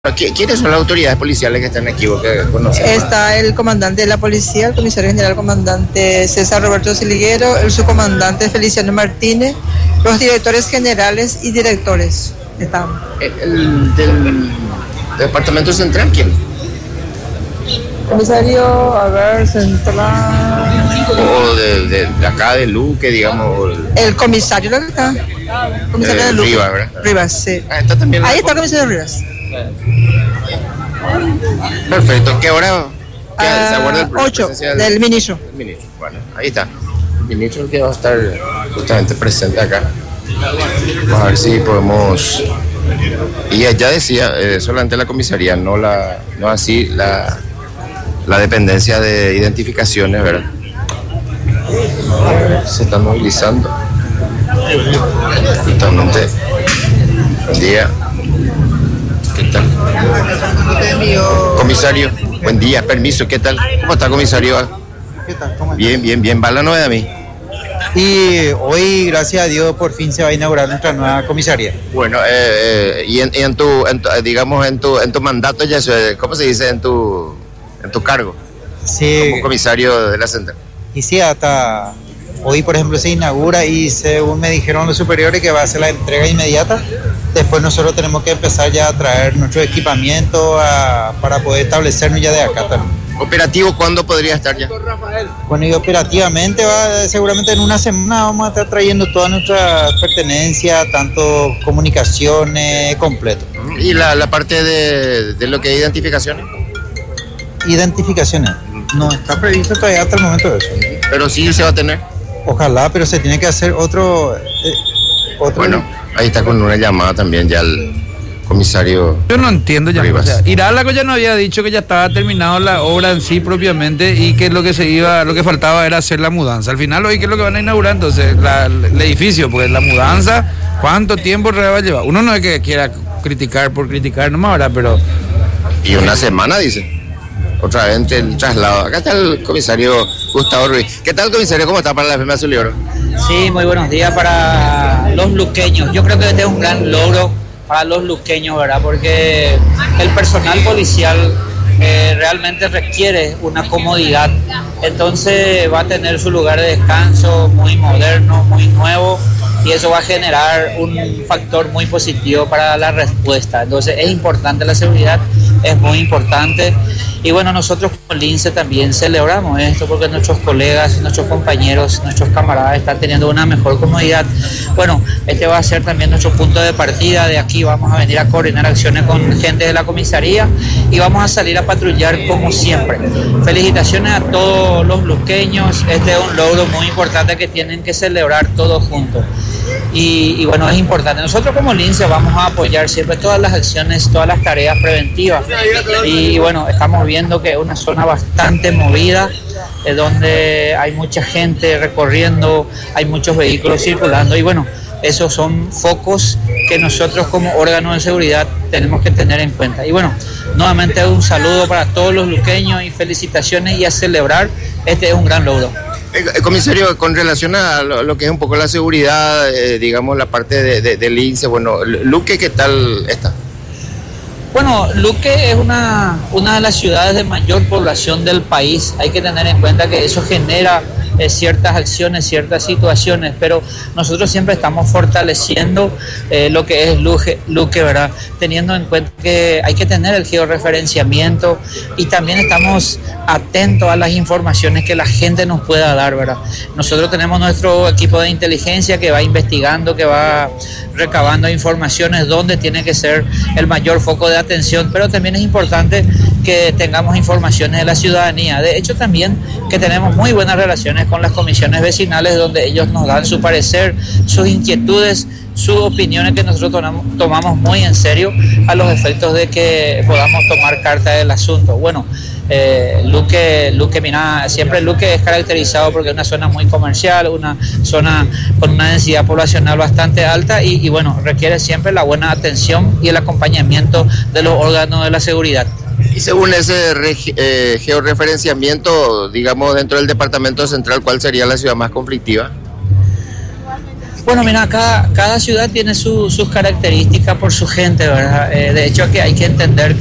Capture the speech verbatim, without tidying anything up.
¿Quiénes son las autoridades policiales que están aquí? Que Está el comandante de la policía, el comisario general comandante César Roberto Siliguero, el subcomandante Feliciano Martínez, los directores generales y directores. Están. ¿El, el del departamento central quién? Comisario, a ver, central. O de, de, de acá de Luque, digamos. El comisario, ¿lo que está? Comisario eh, de Luque. Rivas, ¿verdad? Rivas, sí. Ah, está también. Ahí está el comisario Rivas. Perfecto. ¿Qué hora? ¿Qué, Uh, ¿Se acuerda el ocho, del, del ministro. El ministro, bueno, ahí está. El ministro que va a estar justamente presente acá. Vamos a ver si podemos. Y ya decía, eh, solamente la comisaría, no la, no así la, la dependencia de identificaciones, ¿verdad? Se están movilizando. Justamente. Buen día. ¿Qué tal? Comisario, buen día, permiso, ¿qué tal? ¿Cómo está, comisario? ¿Qué tal? ¿Cómo Bien, bien, bien, va la novedad a mí. Y hoy, gracias a Dios, por fin se va a inaugurar nuestra nueva comisaría. Bueno, eh, eh, y en, en, tu, en tu, digamos, en tu, en tu mandato, ya, ¿cómo se dice? En tu, en tu cargo. Sí. Como comisario de la central. Y sí, hasta hoy, por ejemplo, se inaugura y según me dijeron los superiores que va a ser la entrega inmediata. Después nosotros tenemos que empezar ya a traer nuestro equipamiento a, para poder establecernos ya de acá también. ¿Operativo cuándo podría estar ya? Bueno, y operativamente va, seguramente en una semana vamos a estar trayendo todas nuestras pertenencias, tanto comunicaciones, completo. ¿Y la, la parte de, de lo que es identificaciones? Identificaciones. No está previsto todavía hasta el momento de eso. Pero sí se va a tener. Ojalá, pero se tiene que hacer otro... Eh, otro... Bueno, ahí está con una llamada también ya el comisario. Yo no entiendo ya. Rivas. O sea, Irálago ya no había dicho que ya estaba terminado la obra en sí propiamente y que lo que se iba, lo que faltaba era hacer la mudanza. Al final hoy qué es lo que van a inaugurar entonces la, el edificio, porque la mudanza, ¿cuánto tiempo va a llevar? Uno no es que quiera criticar por criticar nomás, ¿verdad? Pero y una semana dice. Otra vez el traslado. Acá está el comisario Gustavo Ruiz. ¿Qué tal, comisario? ¿Cómo está para la F M A Azul y Oro? Sí, muy buenos días para los luqueños. Yo creo que este es un gran logro para los luqueños, ¿verdad? Porque el personal policial eh, realmente requiere una comodidad. Entonces va a tener su lugar de descanso muy moderno, muy nuevo, y eso va a generar un factor muy positivo para la respuesta. Entonces es importante la seguridad, es muy importante. Y bueno, nosotros como Lince también celebramos esto porque nuestros colegas, nuestros compañeros, nuestros camaradas están teniendo una mejor comodidad. Bueno, este va a ser también nuestro punto de partida. De aquí vamos a venir a coordinar acciones con gente de la comisaría y vamos a salir a patrullar como siempre. Felicitaciones a todos los luqueños. Este es un logro muy importante que tienen que celebrar todos juntos. Y, y bueno, es importante. Nosotros como Lince vamos a apoyar siempre todas las acciones, todas las tareas preventivas. Y bueno, estamos viendo que es una zona bastante movida, eh, donde hay mucha gente recorriendo, hay muchos vehículos circulando. Y bueno, esos son focos que nosotros como órgano de seguridad tenemos que tener en cuenta. Y bueno, nuevamente un saludo para todos los luqueños y felicitaciones y a celebrar. Este es un gran logro. Eh, comisario, con relación a lo, lo que es un poco la seguridad, eh, digamos la parte de, de, del Lince, bueno, Luque, ¿qué tal está? Bueno, Luque es una, una de las ciudades de mayor población del país. Hay que tener en cuenta que eso genera eh, ciertas acciones, ciertas situaciones, pero nosotros siempre estamos fortaleciendo eh, lo que es Luque, Luque, ¿verdad? Teniendo en cuenta que hay que tener el georreferenciamiento y también estamos atentos a las informaciones que la gente nos pueda dar, ¿verdad? Nosotros tenemos nuestro equipo de inteligencia que va investigando, que va recabando informaciones donde tiene que ser el mayor foco de atención, pero también es importante que tengamos informaciones de la ciudadanía. De hecho, también que tenemos muy buenas relaciones con las comisiones vecinales, donde ellos nos dan su parecer, sus inquietudes, sus opiniones, que nosotros tomamos, tomamos muy en serio a los efectos de que podamos tomar carta del asunto. Bueno, eh, Luque, Luque, mira, siempre Luque es caracterizado porque es una zona muy comercial, una zona con una densidad poblacional bastante alta y, y bueno, requiere siempre la buena atención y el acompañamiento de los órganos de la seguridad. Y según ese regi- eh, georreferenciamiento, digamos, dentro del departamento central, ¿cuál sería la ciudad más conflictiva? Bueno, mira, cada, cada ciudad tiene su, sus características por su gente, ¿verdad? Eh, de hecho, que hay que entender